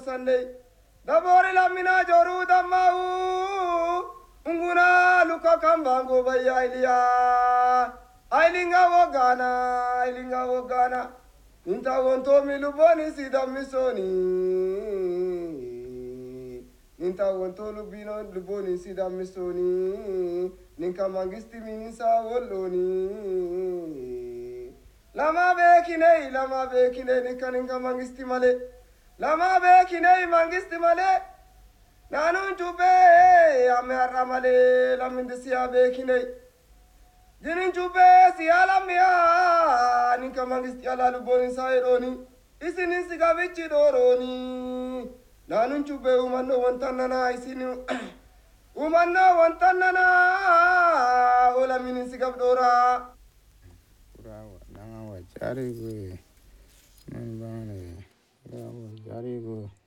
Sunday. Dabori lamina joru damau. Unguna luka kambango baya ilia. Ailinga wogana. Inta wonto mi luboni sida misoni. Inta wonto luboni sida misoni. Ninka mangisti minisa woloni. Lama bekine ninka mangisti male. Lama bekine mangisti male. Nanun chube ame arramale lamindisiya bekine. Jinin chube siyalamia ninka mangisti ala luboni saironi. Isini sigavichi doroni. Nanun chube umano wantanana isini umano wantanana ola minin sigab dora. Urawa nanga wajari gue. Nang bane. Urawa wajari gue.